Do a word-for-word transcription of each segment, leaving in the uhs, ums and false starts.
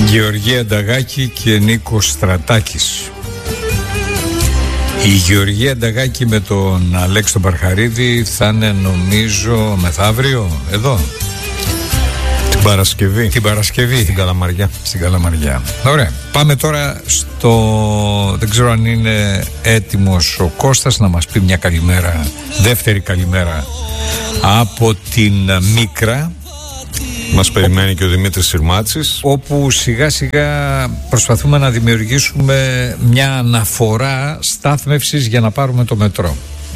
Γεωργία Νταγάκη και Νίκος Στρατάκης. Η Γεωργία Νταγάκη με τον Αλέξη τον Παρχαρίδη θα είναι νομίζω μεθαύριο εδώ. Την Παρασκευή. Την Παρασκευή. Στην Καλαμαριά. Στην Καλαμαριά. Ωραία. Πάμε τώρα στο... Δεν ξέρω αν είναι έτοιμος ο Κώστας να μας πει μια καλημέρα, δεύτερη καλημέρα από την Μίκρα. Μας περιμένει και ο Δημήτρης Συρμάτσης, όπου σιγά σιγά προσπαθούμε να δημιουργήσουμε μια αναφορά στάθμευσης για να πάρουμε το μετρό.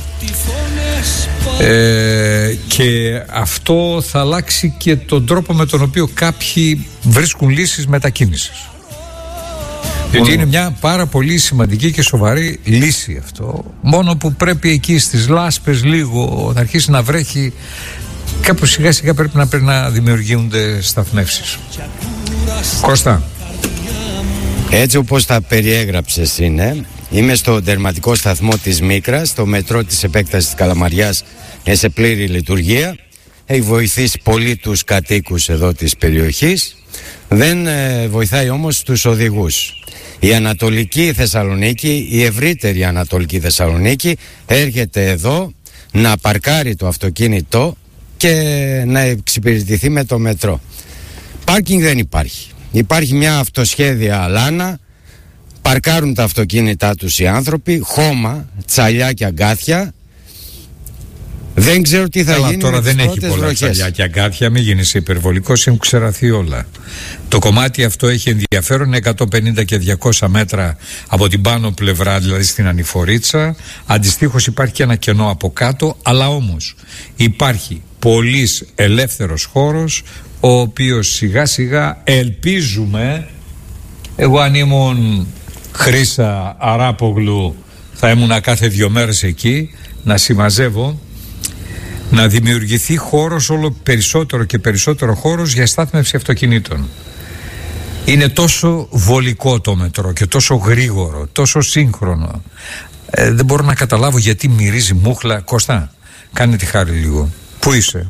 Ε, και αυτό θα αλλάξει και τον τρόπο με τον οποίο κάποιοι βρίσκουν λύσεις μετακίνησης. Διότι είναι μια πάρα πολύ σημαντική και σοβαρή λύση αυτό. Μόνο που πρέπει εκεί στις λάσπες λίγο να αρχίσει να βρέχει, κάπου σιγά σιγά πρέπει να, πρέπει να δημιουργούνται σταθμεύσεις. Κώστα. Έτσι όπως τα περιέγραψες είναι. Είμαι στο τερματικό σταθμό της Μίκρας, στο μετρό της επέκτασης της Καλαμαριάς, είναι σε πλήρη λειτουργία. Έχει βοηθήσει πολύ τους κατοίκους εδώ της περιοχής. Δεν ε, βοηθάει όμως τους οδηγούς. Η Ανατολική Θεσσαλονίκη, η ευρύτερη Ανατολική Θεσσαλονίκη, έρχεται εδώ να παρκάρει το αυτοκίνητο και να εξυπηρετηθεί με το μετρό. Πάρκινγκ δεν υπάρχει. Υπάρχει μια αυτοσχέδια λάνα, παρκάρουν τα αυτοκίνητά τους οι άνθρωποι, χώμα, τσαλιά και αγκάθια. Δεν ξέρω τι θα Καλά, γίνει τώρα με δεν τις έχει πρώτες πολλά βροχές. τσαλιά και αγκάθια, μην γίνεις υπερβολικός, έχουν ξεραθεί όλα. Το κομμάτι αυτό έχει ενδιαφέρον, είναι εκατόν πενήντα και διακόσια μέτρα από την πάνω πλευρά, δηλαδή στην Ανηφορίτσα. Αντιστοίχως υπάρχει και ένα κενό από κάτω, αλλά όμως υπάρχει πολύς ελεύθερος χώρος, ο οποίος σιγά σιγά ελπίζουμε, εγώ αν ήμουν Χρύσα Αράπογλου θα ήμουνα κάθε δύο μέρες εκεί να συμμαζεύω, να δημιουργηθεί χώρος, όλο περισσότερο και περισσότερο χώρος για στάθμευση αυτοκινήτων. Είναι τόσο βολικό το μετρό και τόσο γρήγορο, τόσο σύγχρονο. Ε, δεν μπορώ να καταλάβω γιατί μυρίζει μούχλα. Κώστα, κάνε τη χάρη λίγο. Πού είσαι?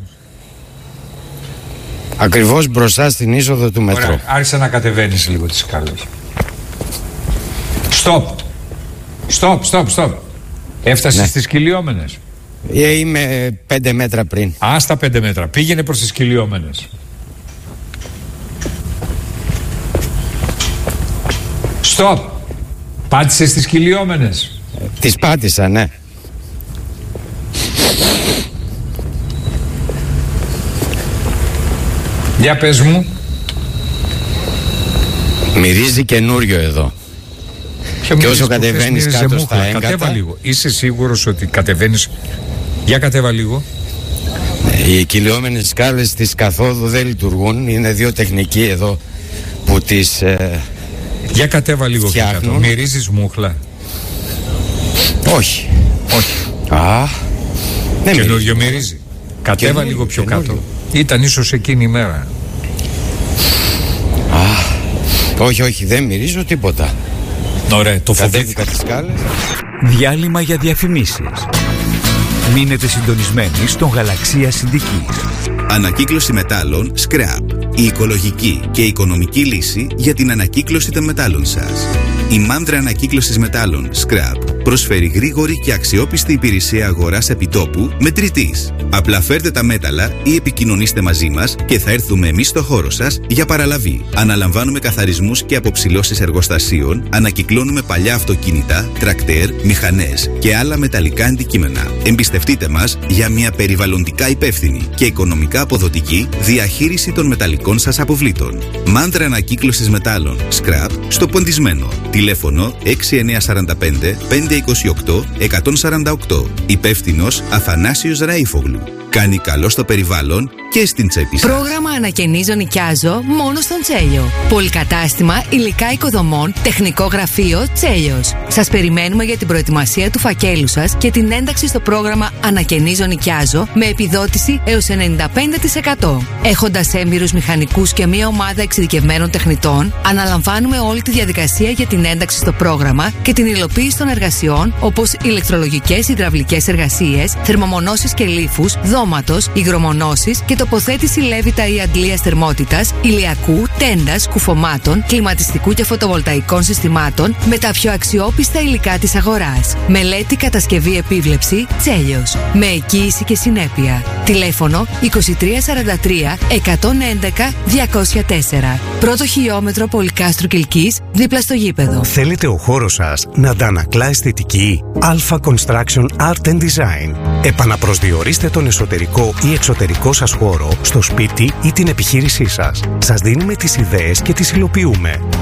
Ακριβώς μπροστά στην είσοδο του μετρό. Ωραία, άρχισε να κατεβαίνεις λίγο τις σκάλες. Στοπ! Στοπ, στοπ, στοπ. Έφτασες Ναι. στις κυλιόμενες. Ε, είμαι πέντε μέτρα πριν. Α, στα πέντε μέτρα. Πήγαινε προς τις κυλιόμενες. Στοπ! Πάτησες στις κυλιόμενες. Ε, τις πάτησα, ναι. Για πες μου. Μυρίζει καινούριο εδώ. Ποιο Και μυρίζει όσο που χθες κατεβαίνεις μύριζε κάτω μούχλα. στα έγκατα. Κατέβα λίγο. Είσαι σίγουρος ότι κατεβαίνεις? Για κατέβα λίγο. Οι κυλιόμενες σκάλες της καθόδου δεν λειτουργούν. Είναι δύο τεχνικοί εδώ που τις... Ε, Για κατέβα λίγο πιο κάτω. φτιάχνουν. Μυρίζεις μούχλα? όχι. Όχι. Α, δεν Καινούριο μυρίζει. μυρίζει. Κατέβα Καινούριο, λίγο πιο καινούριο. κάτω. Ήταν ίσως εκείνη η μέρα. Α, όχι, όχι, δεν μυρίζω τίποτα. Ωραία, το Κατέβηκα φοβήθηκα. τις σκάλες. Διάλειμμα για διαφημίσεις. Μείνετε συντονισμένοι στον Γαλαξία Συνδικής. Ανακύκλωση μετάλλων Scrap. Η οικολογική και οικονομική λύση για την ανακύκλωση των μετάλλων σας. Η Μάνδρα Ανακύκλωσης Μετάλλων Scrap προσφέρει γρήγορη και αξιόπιστη υπηρεσία αγοράς επιτόπου μετρητής. Απλά φέρτε τα μέταλλα ή επικοινωνήστε μαζί μας και θα έρθουμε εμείς στο χώρο σας για παραλαβή. Αναλαμβάνουμε καθαρισμούς και αποψηλώσεις εργοστασίων, ανακυκλώνουμε παλιά αυτοκίνητα, τρακτέρ, μηχανές και άλλα μεταλλικά αντικείμενα. Εμπιστευτείτε μας για μια περιβαλλοντικά υπεύθυνη και οικονομικά αποδοτική διαχείριση των μεταλλικών σας αποβλήτων. Μάνδρα Ανακύκλωσης Μετάλλων Scrap στο Ποντισμένο. Τηλέφωνο έξι εννιά τέσσερα πέντε πέντε είκοσι οκτώ εκατόν σαράντα οκτώ. Υπεύθυνος Αθανάσιος Ραΐφογλου. Κάνει καλό στο περιβάλλον και στην τσέπη σας. Πρόγραμμα Ανακαινίζω Νοικιάζω μόνο στον Τσέλιο. Πολυκατάστημα υλικά οικοδομών, τεχνικό γραφείο Τσέλιος. Σας περιμένουμε για την προετοιμασία του φακέλου σας και την ένταξη στο πρόγραμμα Ανακαινίζω Νοικιάζω με επιδότηση έως ενενήντα πέντε τοις εκατό. Έχοντας έμπειρους μηχανικούς και μια ομάδα εξειδικευμένων τεχνητών, αναλαμβάνουμε όλη τη διαδικασία για την ένταξη στο πρόγραμμα και την υλοποίηση των εργασιών όπως ηλεκτρολογικές υδραυλικές εργασίες, θερμομονώσεις και λίφους, δώματος, υγρομονώσεις και τοποθέτηση λέβητα ή αντλίας θερμότητας, ηλιακού, τέντας, κουφωμάτων, κλιματιστικού και φωτοβολταϊκών συστημάτων με τα πιο αξιόπιστα υλικά της αγοράς. Μελέτη, κατασκευή, επίβλεψη, Τσέλιος. Με εγγύηση και συνέπεια. Τηλέφωνο είκοσι τρία σαράντα τρία εκατόν έντεκα διακόσια τέσσερα. Πρώτο χιλιόμετρο Πολυκάστρου Κιλκής, δίπλα στο γήπεδο. Θέλετε ο χώρος σας να αντανακλά αισθητική? Alpha Construction Art and Design. Επαναπροσδιορίστε τον εσωτερικό ή εξωτερικό σας χώρο στο σπίτι ή την επιχείρησή σας. Σας δίνουμε τις ιδέες και τις υλοποιούμε.